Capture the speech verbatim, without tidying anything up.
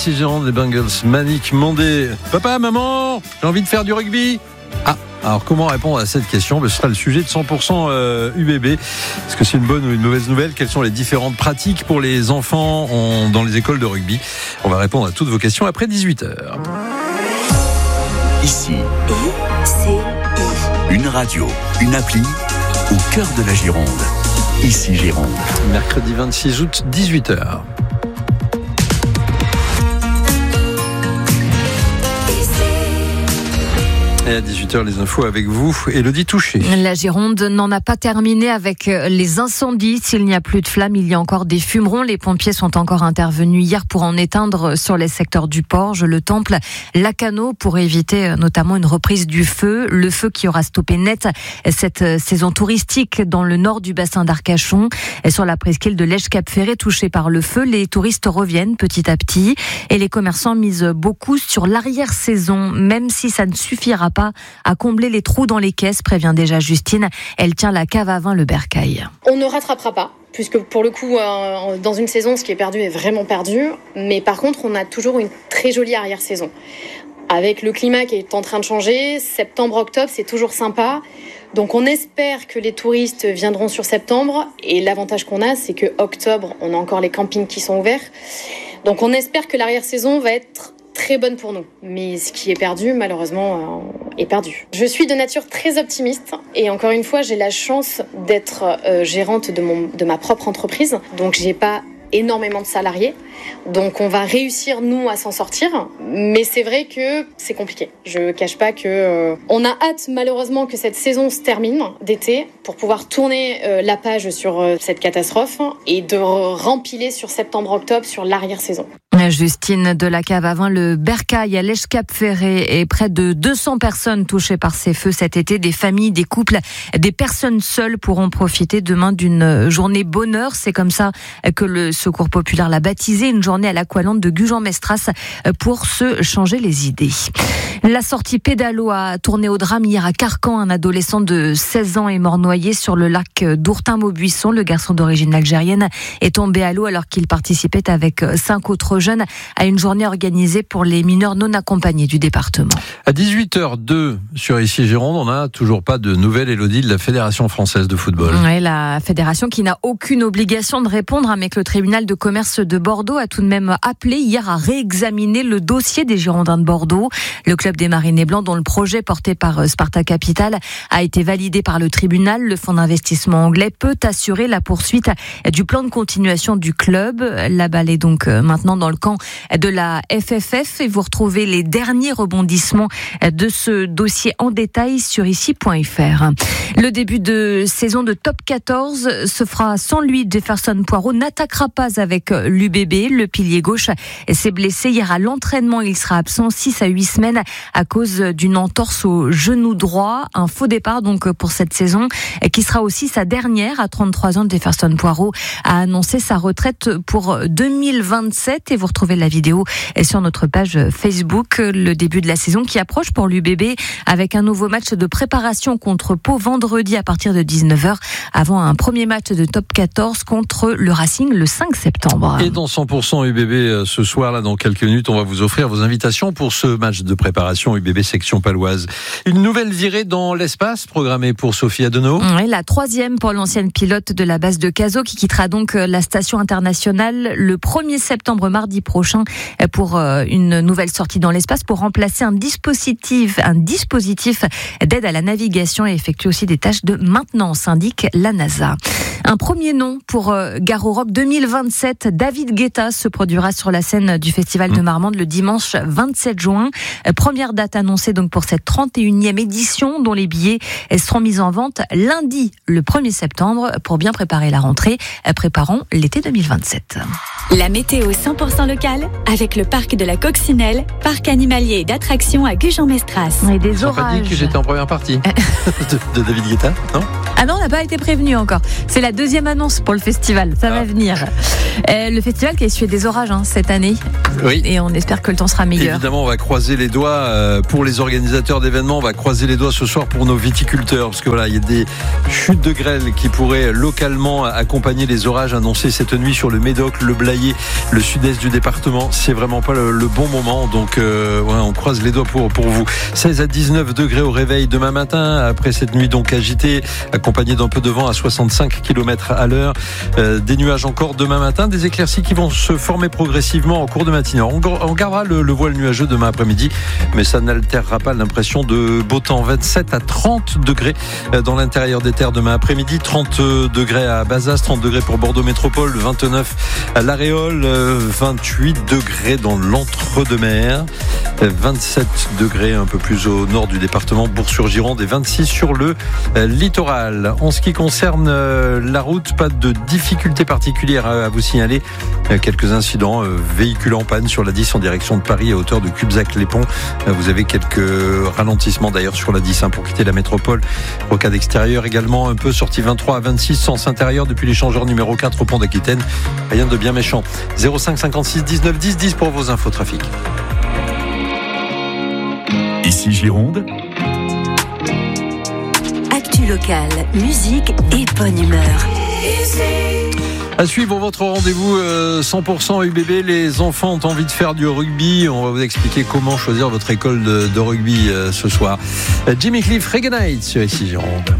ici Gironde, les Bengals, Manic Monday. Papa, maman, j'ai envie de faire du rugby. Ah, alors comment répondre à cette question? Ce sera le sujet de cent pour cent U B B. Est-ce que c'est une bonne ou une mauvaise nouvelle? Quelles sont les différentes pratiques pour les enfants en, dans les écoles de rugby? On va répondre à toutes vos questions après dix-huit heures. Ici, I C I. Une radio, une appli au cœur de la Gironde. Ici Gironde. Mercredi vingt-six août, dix-huit heures. Et à dix-huit heures, les infos avec vous, Élodie Touché. La Gironde n'en a pas terminé avec les incendies. S'il n'y a plus de flammes, il y a encore des fumerons. Les pompiers sont encore intervenus hier pour en éteindre sur les secteurs du Porge, le Temple, Lacanau, pour éviter notamment une reprise du feu. Le feu qui aura stoppé net cette saison touristique dans le nord du bassin d'Arcachon. Et sur la presqu'île de Lège-Cap-Ferré, touchée par le feu, les touristes reviennent petit à petit. Et les commerçants misent beaucoup sur l'arrière-saison, même si ça ne suffira pas à combler les trous dans les caisses, prévient déjà Justine. Elle tient la cave à vin Le Bercail. On ne rattrapera pas, puisque pour le coup, euh, dans une saison, ce qui est perdu est vraiment perdu. Mais par contre, on a toujours une très jolie arrière-saison. Avec le climat qui est en train de changer, septembre-octobre, c'est toujours sympa. Donc on espère que les touristes viendront sur septembre. Et l'avantage qu'on a, c'est que octobre, on a encore les campings qui sont ouverts. Donc on espère que l'arrière-saison va être très bonne pour nous. Mais ce qui est perdu, malheureusement, euh, est perdu. Je suis de nature très optimiste et encore une fois, j'ai la chance d'être euh, gérante de, mon, de ma propre entreprise. Donc, j'ai pas énormément de salariés. Donc, on va réussir, nous, à s'en sortir. Mais c'est vrai que c'est compliqué. Je cache pas que euh, on a hâte, malheureusement, que cette saison se termine d'été pour pouvoir tourner euh, la page sur euh, cette catastrophe et de rempiler sur septembre-octobre sur l'arrière-saison. Justine de la cave à vin Le Bercail à Lège-Cap-Ferré et près de deux cents personnes touchées par ces feux cet été. Des familles, des couples, des personnes seules pourront profiter demain d'une journée bonheur. C'est comme ça que le Secours populaire l'a baptisé, une journée à l'Aqualande de Gujan-Mestras pour se changer les idées. La sortie pédalo a tourné au drame hier à Carcan. Un adolescent de seize ans est mort noyé sur le lac d'Ourtin-Maubuisson. Le garçon d'origine algérienne est tombé à l'eau alors qu'il participait avec cinq autres jeunes à une journée organisée pour les mineurs non accompagnés du département. À dix-huit heures deux sur Ici Gironde, on n'a toujours pas de nouvelles, Élodie, de la Fédération française de football. Oui, la fédération qui n'a aucune obligation de répondre, mais que le tribunal de commerce de Bordeaux a tout de même appelé hier à réexaminer le dossier des Girondins de Bordeaux. Le club des Marinés Blancs, dont le projet porté par Sparta Capital a été validé par le tribunal. Le fonds d'investissement anglais peut assurer la poursuite du plan de continuation du club. La balle est donc maintenant dans le camp de la F F F et vous retrouvez les derniers rebondissements de ce dossier en détail sur ici point f r. Le début de saison de top quatorze se fera sans lui. Jefferson Poirot n'attaquera pas avec l'U B B. Le pilier gauche s'est blessé hier à l'entraînement. Il sera absent six à huit semaines à cause d'une entorse au genou droit. Un faux départ donc pour cette saison qui sera aussi sa dernière. À trente-trois ans, Jefferson Poirot a annoncé sa retraite pour deux mille vingt-sept et vous retrouvez la vidéo sur notre page Facebook. Le début de la saison qui approche pour l'U B B avec un nouveau match de préparation contre Pau vendredi à partir de dix-neuf heures avant un premier match de top quatorze contre le Racing le cinq septembre. Et dans cent pour cent U B B ce soir, là, dans quelques minutes, on va vous offrir vos invitations pour ce match de préparation U B B section paloise. Une nouvelle virée dans l'espace programmée pour Sophie Adenau. Oui, la troisième pour l'ancienne pilote de la base de Cazaux qui quittera donc la station internationale le premier septembre, mardi prochain, pour une nouvelle sortie dans l'espace pour remplacer un dispositif, un dispositif d'aide à la navigation et effectuer aussi des tâches de maintenance, indique la NASA. Un premier nom pour Garo Rock deux mille vingt-sept. David Guetta se produira sur la scène du Festival de Marmande le dimanche vingt-sept juin. Première date annoncée donc pour cette trente et unième édition dont les billets seront mis en vente lundi le premier septembre pour bien préparer la rentrée. Préparons l'été deux mille vingt-sept. La météo cent pour cent locale avec le parc de la Coccinelle, parc animalier et d'attractions à Gujan-Mestras. Et des Ils n'ont pas dit orages. que j'étais en première partie de, de David Guetta, non ? Ah non, on n'a pas été prévenu encore. C'est la deuxième annonce pour le festival. Ça ah. va venir. Euh, le festival qui a essuyé des orages hein, cette année. Oui. Et on espère que le temps sera meilleur. Évidemment, on va croiser les doigts euh, pour les organisateurs d'événements. On va croiser les doigts ce soir pour nos viticulteurs. Parce que voilà, il y a des chutes de grêle qui pourraient localement accompagner les orages annoncés cette nuit sur le Médoc, le Blayais, le sud-est du département. C'est vraiment pas le, le bon moment. Donc, euh, ouais, on croise les doigts pour, pour vous. seize à dix-neuf degrés au réveil demain matin. Après cette nuit donc agitée, accompagnée d'un peu de vent à soixante-cinq kilomètres à l'heure. Euh, des nuages encore demain matin. Des éclaircies qui vont se former progressivement en cours de matinée. On, on gardera le, le voile nuageux demain après-midi, mais ça n'altérera pas l'impression de beau temps. vingt-sept à trente degrés dans l'intérieur des terres demain après-midi. trente degrés à Bazas, trente degrés pour Bordeaux Métropole, vingt-neuf à La Réole, vingt-huit degrés dans l'entre-deux-mer, vingt-sept degrés un peu plus au nord du département, Bourg-sur-Gironde, et vingt-six sur le littoral. En ce qui concerne la route, pas de difficultés particulières à vous signaler. Quelques incidents, véhicules en panne sur la dix en direction de Paris à hauteur de Cubzac-les-Ponts. Vous avez quelques ralentissements d'ailleurs sur la dix pour quitter la métropole. Rocade extérieure également un peu, sortie vingt-trois à vingt-six, sens intérieur depuis l'échangeur numéro quatre au pont d'Aquitaine. Rien de bien méchant. zéro cinq cinquante-six dix-neuf dix dix pour vos infos trafic. Ici Gironde. Actu locale, musique et bonne humeur. À suivre votre rendez-vous euh, cent pour cent U B B. Les enfants ont envie de faire du rugby. On va vous expliquer comment choisir votre école de, de rugby euh, ce soir. Jimmy Cliff, Reggae Night sur Ici Gironde.